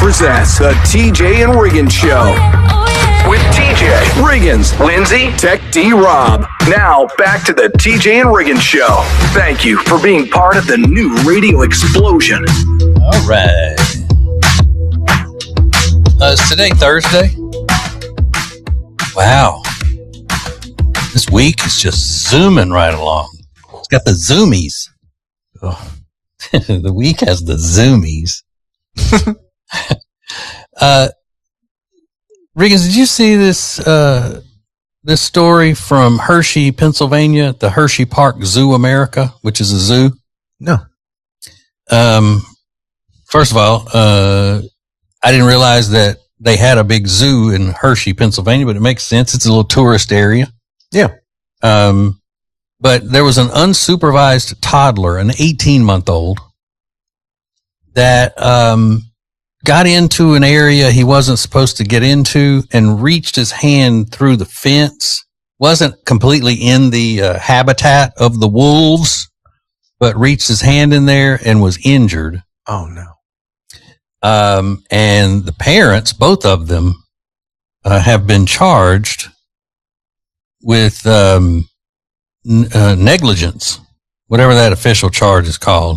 presents the TJ and Riggins Show. With TJ, Riggins, Lindsay, Tech D Rob. Now, back to the TJ and Riggins Show. Thank you for being part of the new radio explosion. All right. Is today Thursday? Wow. This week is just zooming right along. It's got the zoomies. Oh. The week has the zoomies. Riggins, did you see this this story from Hershey, Pennsylvania, the Hershey Park Zoo America, which is a zoo? No. First of all, I didn't realize that they had a big zoo in Hershey, Pennsylvania, but it makes sense. It's a little tourist area. Yeah. But there was an unsupervised toddler, an 18-month-old, that got into an area he wasn't supposed to get into and reached his hand through the fence. Wasn't completely in the habitat of the wolves, but reached his hand in there and was injured. Oh, no. And the parents, both of them, have been charged with negligence, whatever that official charge is called.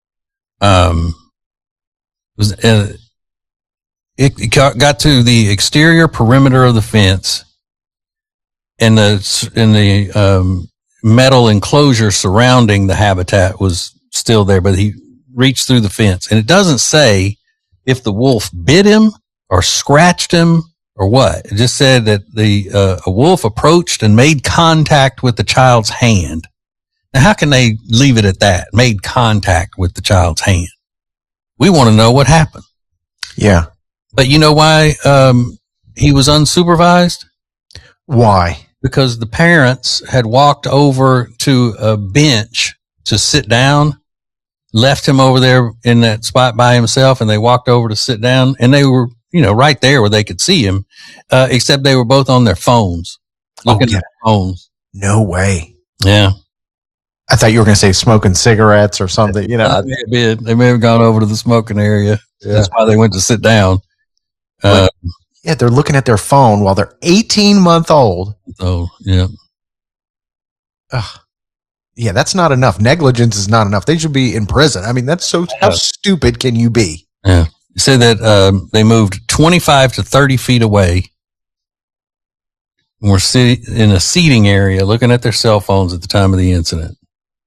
It got to the exterior perimeter of the fence, and the metal enclosure surrounding the habitat was still there, but he reached through the fence. And it doesn't say if the wolf bit him or scratched him or what. It just said that a wolf approached and made contact with the child's hand. Now, how can they leave it at that? Made contact with the child's hand. We want to know what happened. Yeah. But you know why he was unsupervised? Why? Because the parents had walked over to a bench to sit down, left him over there in that spot by himself, and they walked over to sit down, and they were, right there where they could see him, except they were both on their phones, looking at their phones. No way. Yeah. I thought you were going to say smoking cigarettes or something, They may have gone over to the smoking area. Yeah. That's why they went to sit down. Yeah, they're looking at their phone while they're 18-month-old. Oh, yeah. Ugh. Yeah, that's not enough. Negligence is not enough. They should be in prison. I mean, that's so, how stupid can you be? Yeah. It said that they moved 25 to 30 feet away and were in a seating area looking at their cell phones at the time of the incident.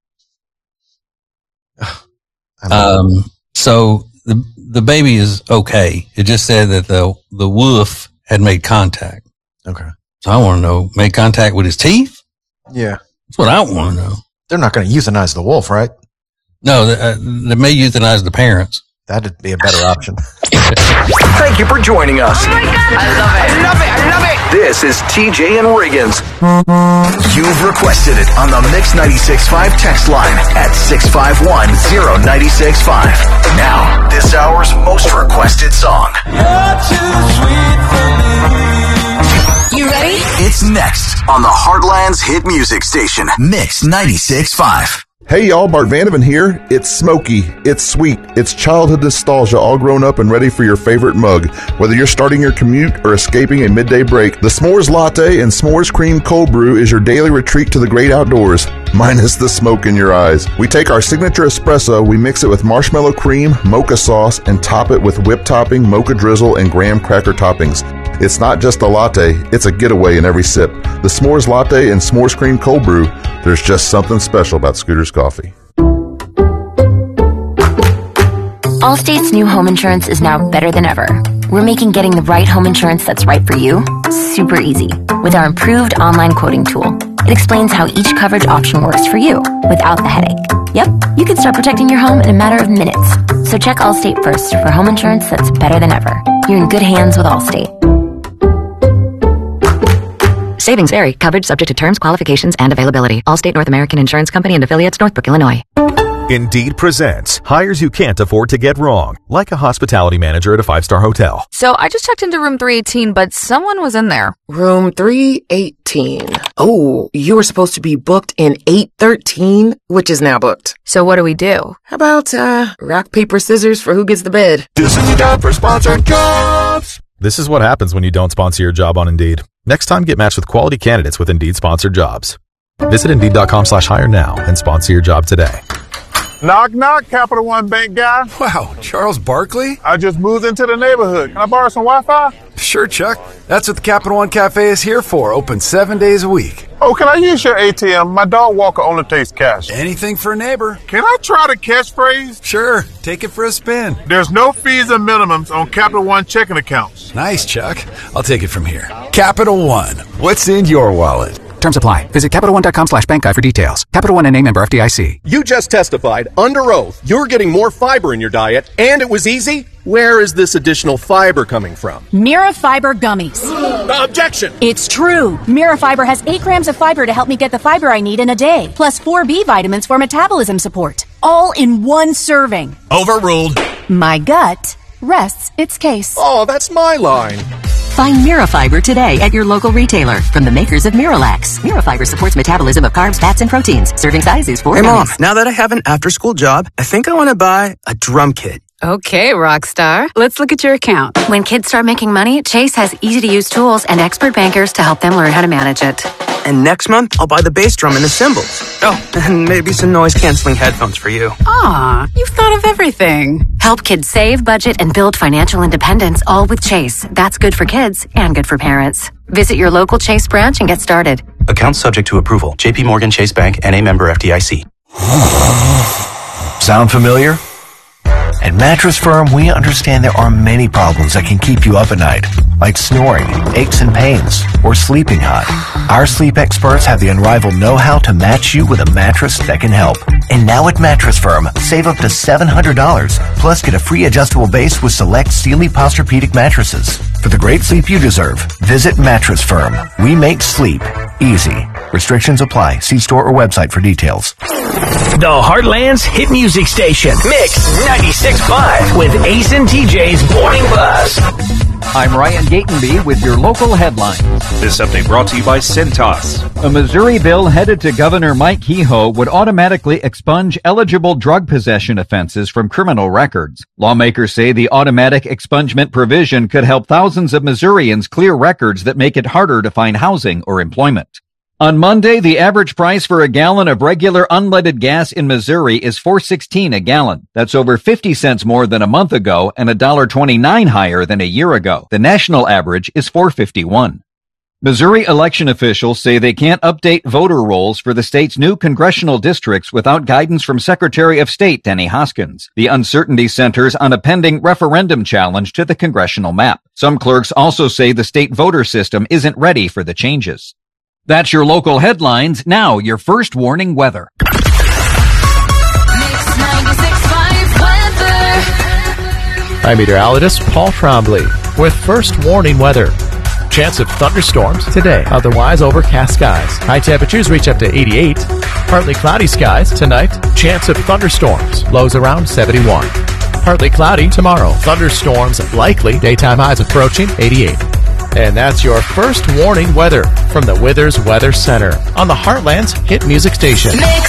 So the baby is okay. It just said that the wolf had made contact. Okay. So I want to know, made contact with his teeth? Yeah. That's what I want to know. They're not going to euthanize the wolf, right? No, they may euthanize the parents. That'd be a better option. Thank you for joining us. Oh my God. I love it. This is TJ and Riggins. You've requested it on the Mix 96.5 text line at 651-0965. Now, this hour's most requested song. You ready? It's next on the Heartland's hit music station, Mix 96.5. Hey y'all, Bart Vandeven here. It's smoky, it's sweet, it's childhood nostalgia all grown up and ready for your favorite mug. Whether you're starting your commute or escaping a midday break, the S'mores Latte and S'mores Cream Cold Brew is your daily retreat to the great outdoors, minus the smoke in your eyes. We take our signature espresso, we mix it with marshmallow cream, mocha sauce, and top it with whipped topping, mocha drizzle, and graham cracker toppings. It's not just a latte, it's a getaway in every sip. The S'mores Latte and S'mores Cream Cold Brew, there's just something special about Scooter's Coffee. Allstate's new home insurance is now better than ever. We're making getting the right home insurance that's right for you super easy with our improved online quoting tool. It explains how each coverage option works for you without the headache. Yep, you can start protecting your home in a matter of minutes. So check Allstate first for home insurance that's better than ever. You're in good hands with Allstate. Savings vary. Coverage subject to terms, qualifications, and availability. Allstate North American Insurance Company and affiliates, Northbrook, Illinois. Indeed presents hires you can't afford to get wrong, like a hospitality manager at a 5-star hotel. So I just checked into room 318, but someone was in there. Room 318. Oh, you were supposed to be booked in 813, which is now booked. So what do we do? How about, rock, paper, scissors for who gets the bed? This is time for sponsored jobs. This is what happens when you don't sponsor your job on Indeed. Next time, get matched with quality candidates with Indeed sponsored jobs. Visit Indeed.com/hire now and sponsor your job today. Knock, knock, Capital One Bank guy. Wow, Charles Barkley? I just moved into the neighborhood. Can I borrow some Wi-Fi? Sure, Chuck. That's what the Capital One Cafe is here for. Open 7 days a week. Oh, can I use your ATM? My dog walker only takes cash. Anything for a neighbor. Can I try the catchphrase? Sure. Take it for a spin. There's no fees and minimums on Capital One checking accounts. Nice, Chuck. I'll take it from here. Capital One. What's in your wallet? Terms apply. Visit CapitalOne.com/bankguide for details. Capital One NA member FDIC. You just testified under oath you're getting more fiber in your diet, and it was easy? Where is this additional fiber coming from? Mira Fiber Gummies. Objection! It's true. Mira Fiber has 8 grams of fiber to help me get the fiber I need in a day, plus 4 B vitamins for metabolism support. All in one serving. Overruled. My gut rests its case. Oh, that's my line. Find Mirafiber today at your local retailer from the makers of Miralax. Mirafiber supports metabolism of carbs, fats, and proteins. Serving size is 4 Hey, Mom, gummies. now that I have an after-school job, I think I want to buy a drum kit. Okay, Rockstar. Let's look at your account. When kids start making money, Chase has easy-to-use tools and expert bankers to help them learn how to manage it. And next month, I'll buy the bass drum and the cymbals. Oh, and maybe some noise-canceling headphones for you. Aw, you've thought of everything. Help kids save, budget, and build financial independence, all with Chase. That's good for kids and good for parents. Visit your local Chase branch and get started. Account subject to approval. JP Morgan Chase Bank, N.A. member FDIC. Sound familiar? At Mattress Firm, we understand there are many problems that can keep you up at night, like snoring, aches and pains, or sleeping hot. Our sleep experts have the unrivaled know-how to match you with a mattress that can help. And now at Mattress Firm, save up to $700, plus get a free adjustable base with select Sealy Posturepedic mattresses. For the great sleep you deserve, visit Mattress Firm. We make sleep easy. Restrictions apply. See store or website for details. The Heartland's hit music station, Mix 96.5 with Ace and TJ's Morning Buzz. I'm Ryan Gatenby with your local headlines. This update brought to you by Cintas. A Missouri bill headed to Governor Mike Kehoe would automatically expunge eligible drug possession offenses from criminal records. Lawmakers say the automatic expungement provision could help thousands of Missourians clear records that make it harder to find housing or employment. On Monday, the average price for a gallon of regular unleaded gas in Missouri is $4.16 a gallon. That's over 50 cents more than a month ago and $1.29 higher than a year ago. The national average is $4.51. Missouri election officials say they can't update voter rolls for the state's new congressional districts without guidance from Secretary of State Denny Hoskins. The uncertainty centers on a pending referendum challenge to the congressional map. Some clerks also say the state voter system isn't ready for the changes. That's your local headlines. Now, your first warning weather. Mix 96.5 weather. I'm meteorologist Paul Trombley with first warning weather. Chance of thunderstorms today, otherwise overcast skies. High temperatures reach up to 88. Partly cloudy skies tonight. Chance of thunderstorms, lows around 71. Partly cloudy tomorrow. Thunderstorms likely. Daytime highs approaching 88. And that's your first warning weather from the Withers Weather Center on the Heartland's hit music station. Mix